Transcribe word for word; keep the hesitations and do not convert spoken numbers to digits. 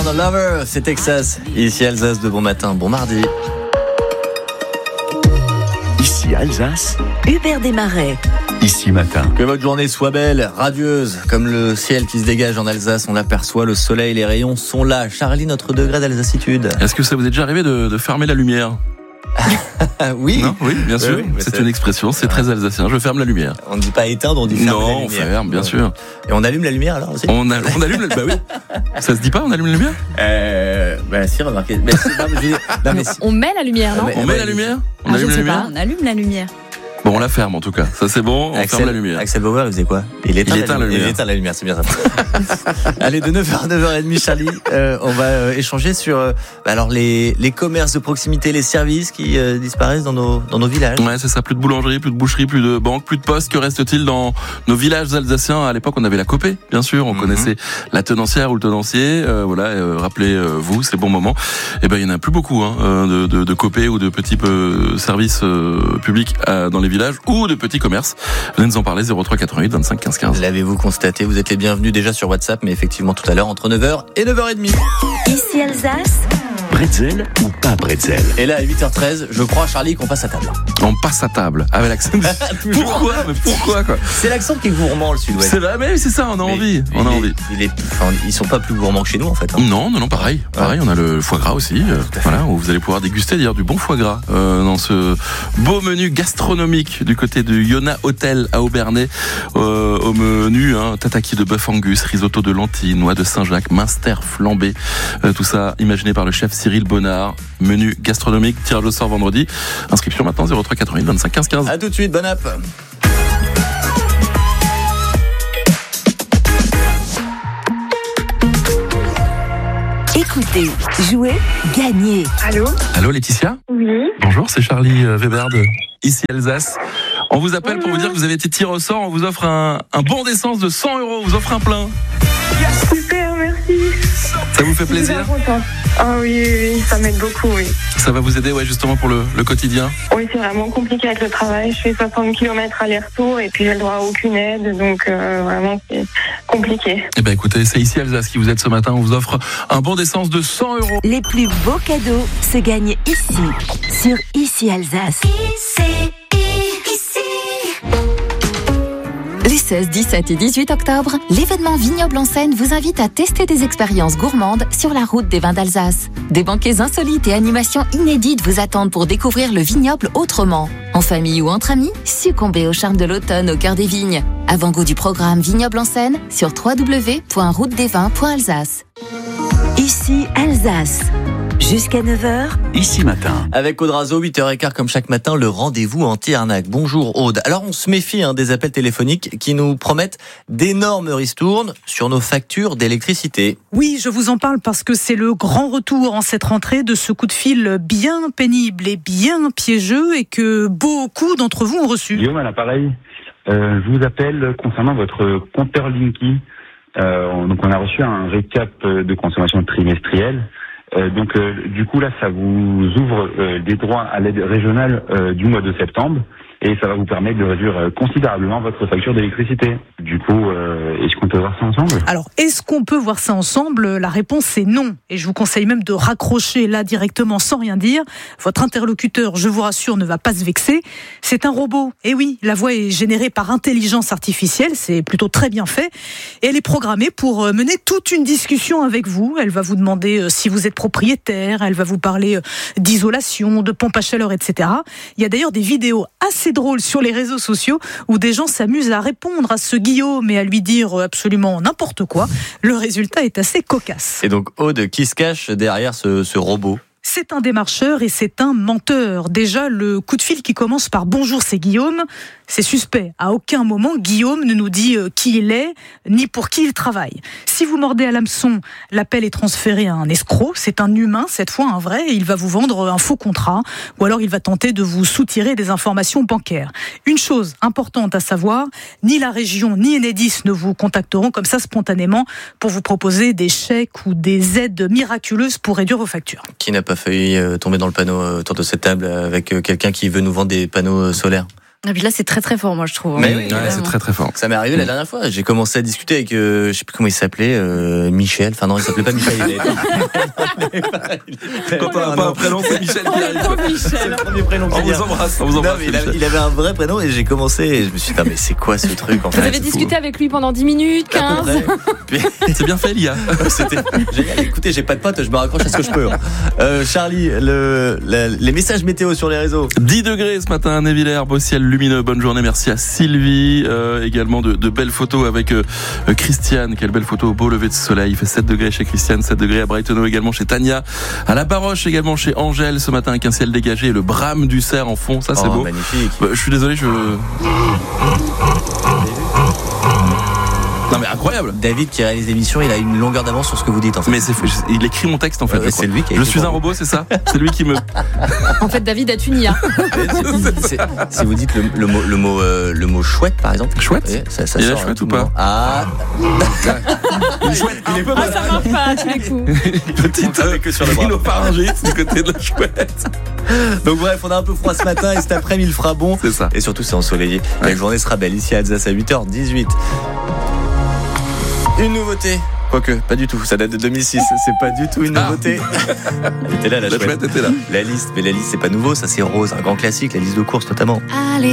Lover, c'est Texas. Ici Alsace de bon matin, bon mardi. Ici Alsace, Hubert Desmarais. Ici matin. Que votre journée soit belle, radieuse, comme le ciel qui se dégage en Alsace, on l'aperçoit, le soleil, les rayons sont là. Charlie, notre degré d'alsacitude. Est-ce que ça vous est déjà arrivé de, de fermer la lumière ? Oui. Non, oui, bien sûr. Oui, oui, c'est, c'est une expression, c'est très alsacien. Je ferme la lumière. On ne dit pas éteindre, on dit fermer non, la lumière. on ferme, bien sûr. Et on allume la lumière alors aussi. On, a, on allume la bah oui. Ça se dit pas, on allume la lumière ? Euh, bah si, remarquez. Mais si, non, mais, non, mais si. On met la lumière, non ? Mais- On ouais, met la lumière ? On Ah, je allume ne la sais lumière pas, on allume la lumière. Bon, on la ferme en tout cas. Ça c'est bon, on Axel, ferme la lumière. Axel Bauer, il faisait quoi ? Il éteint, Il la, éteint la lumière. Il éteint la lumière, c'est bien ça. Allez, de neuf heures à neuf heures trente, Charlie, euh, on va euh, échanger sur euh, bah alors les, les commerces de proximité, les services qui euh, disparaissent dans nos, dans nos villages. Ouais, c'est ça. Plus de boulangerie, plus de boucherie, plus de banque, plus de poste. Que reste-t-il dans nos villages alsaciens ? À l'époque, on avait la Copé, bien sûr. On mm-hmm. connaissait la tenancière ou le tenancier. Euh, voilà, euh, rappelez-vous, c'est le bon moment. Et ben, il y en a plus beaucoup hein, de, de, de Copé ou de petits euh, services euh, publics euh, dans les villages ou de petits commerces. Venez nous en parler, zéro trois quatre-vingt-huit vingt-cinq quinze quinze. L'avez-vous constaté ? Vous êtes les bienvenus déjà sur WhatsApp, mais effectivement tout à l'heure entre neuf heures et neuf heures trente. Ici Alsace, bretzel ou pas bretzel ? Et là à huit heures treize, je crois Charlie qu'on passe à table. On passe à table avec l'accent. Pourquoi ? Mais pourquoi quoi ? C'est l'accent qui est gourmand, le sud-ouest. C'est vrai, mais c'est ça, on a Mais envie. On a il est- envie. il est, enfin, ils sont pas plus gourmands que chez nous en fait. Hein. Non, non, non, pareil. Pareil, on a le foie gras aussi. euh, voilà, où vous allez pouvoir déguster d'ailleurs du bon foie gras euh, dans ce beau menu gastronomique du côté du Yona Hotel à Aubernais. Euh, au menu, hein, tataki de bœuf angus, risotto de lentilles, noix de Saint-Jacques, minster flambé. Euh, tout ça imaginé par le chef Cyril Bonnard. Menu gastronomique, tirage au sort vendredi. Inscription maintenant zéro trois quatre-vingt-huit vingt-cinq quinze quinze. À tout de suite, bonne app. écoutez, jouez, gagnez. Allô ? Allô Laetitia ? Oui. Bonjour, c'est Charlie euh, Weber de Ici Alsace. On vous appelle pour vous dire que vous avez été tiré au sort. On vous offre un, un bon d'essence de cent euros. On vous offre un plein. Super, merci. Ça vous fait plaisir ? Super contente. Ah oui, oui, oui, ça m'aide beaucoup, oui. Ça va vous aider, ouais, justement pour le, le quotidien. Oui, c'est vraiment compliqué avec le travail. Je fais soixante kilomètres aller-retour et puis j'ai le droit à aucune aide, donc euh, vraiment c'est compliqué. Eh ben écoutez, c'est Ici Alsace qui vous aide ce matin. On vous offre un bon d'essence de cent euros. Les plus beaux cadeaux se gagnent ici, sur Ici Alsace. Les seize, dix-sept et dix-huit octobre, l'événement Vignoble en Seine vous invite à tester des expériences gourmandes sur la route des vins d'Alsace. Des banquets insolites et animations inédites vous attendent pour découvrir le vignoble autrement. En famille ou entre amis, succombez au charme de l'automne au cœur des vignes. Avant-goût du programme Vignoble en Seine sur w w w point route des vins point alsace. Ici Alsace. Jusqu'à neuf heures, Ici matin. Avec Aude Razo, huit heures quinze comme chaque matin, le rendez-vous anti-arnaque. Bonjour Aude. Alors on se méfie hein, des appels téléphoniques qui nous promettent d'énormes ristournes sur nos factures d'électricité. Oui, je vous en parle parce que c'est le grand retour en cette rentrée de ce coup de fil bien pénible et bien piégeux et que beaucoup d'entre vous ont reçu. Guillaume à l'appareil, euh, je vous appelle concernant votre compteur Linky. Euh, donc on a reçu un récap de consommation trimestrielle. Euh, donc euh, du coup là ça vous ouvre euh, des droits à l'aide régionale euh, du mois de septembre et ça va vous permettre de réduire euh, considérablement votre facture d'électricité. Du coup, euh, est-ce qu'on peut voir ça ensemble ? Alors, est-ce qu'on peut voir ça ensemble ? La réponse c'est non. Et je vous conseille même de raccrocher là directement sans rien dire. Votre interlocuteur, je vous rassure, ne va pas se vexer. C'est un robot. Et oui, la voix est générée par intelligence artificielle. C'est plutôt très bien fait. Et elle est programmée pour mener toute une discussion avec vous. Elle va vous demander si vous êtes propriétaire. Elle va vous parler d'isolation, de pompe à chaleur, et cetera. Il y a d'ailleurs des vidéos assez drôles sur les réseaux sociaux où des gens s'amusent à répondre à ce Guillaume et à lui dire absolument n'importe quoi. Le résultat est assez cocasse. Et donc Aude, qui se cache derrière ce, ce robot ? C'est un démarcheur et c'est un menteur. Déjà, le coup de fil qui commence par « Bonjour, c'est Guillaume », c'est suspect. À aucun moment, Guillaume ne nous dit qui il est, ni pour qui il travaille. Si vous mordez à l'hameçon, l'appel est transféré à un escroc. C'est un humain, cette fois un vrai, et il va vous vendre un faux contrat, ou alors il va tenter de vous soutirer des informations bancaires. Une chose importante à savoir, ni la région, ni Enedis ne vous contacteront comme ça spontanément pour vous proposer des chèques ou des aides miraculeuses pour réduire vos factures. Qui n'a pas failli tomber dans le panneau autour de cette table avec quelqu'un qui veut nous vendre des panneaux solaires ? Et puis là, c'est très très fort, moi je trouve. Mais hein. oui, Ouais, c'est très très fort. Ça m'est arrivé la dernière fois. J'ai commencé à discuter avec, euh, je sais plus comment il s'appelait, euh, Michel. Enfin non, il s'appelait pas Michel. Il avait... Quand on n'a pas un prénom, c'est Michel qui arrive. C'est le premier prénom On qui vous vient. embrasse, on vous Non, embrasse. mais il, avait, Michel. il avait un vrai prénom et j'ai commencé et je me suis dit, non, mais c'est quoi ce truc en Vous fait avez c'est discuté fou. avec lui pendant dix minutes, À peu quinze. près. C'est bien fait, Lia. C'était génial. Écoutez, j'ai pas de potes, je me raccroche à ce que je peux. Euh, Charlie, le, la- les messages météo sur les réseaux. dix degrés ce matin à Névillers, beau ciel lumineux, bonne journée, merci à Sylvie, euh, également de, de belles photos avec euh, Christiane, quelle belle photo, beau lever de soleil, il fait sept degrés chez Christiane, sept degrés à Brightonneau également chez Tania, à La Baroche également chez Angèle ce matin avec un ciel dégagé et le brame du cerf en fond, ça c'est Oh, beau. magnifique. Bah, je suis désolé, je... Non mais incroyable. David qui réalise l'émission, il a une longueur d'avance sur ce que vous dites en fait. Mais c'est, il écrit mon texte en fait. Ouais, je c'est crois. lui qui a Je écrit suis pour un vous. robot, c'est ça. C'est lui qui me. En fait, David est une I A. C'est- Si vous dites le, le mot, le mot, euh, le mot chouette par exemple. Chouette vous voyez, ça, ça Il est sort, chouette hein, tout ou le pas moment. Ah, Une chouette. Il est pas Ah, ça marche pas à tous les coups. petite On fait que sur le bras. rhinopharyngite du côté de la chouette. donc bref, on a un peu froid ce matin et cet après-midi il fera bon. C'est ça. Et surtout c'est ensoleillé. La journée sera belle ici à Alsace à huit heures dix-huit. Une nouveauté. Quoique, pas du tout. Ça date de deux mille six. C'est pas du tout une Ah. nouveauté. Elle était là, la, La chouette. chouette était là. La liste, mais la liste c'est pas nouveau. Ça c'est Rose, un grand classique. La liste de course notamment. Allez.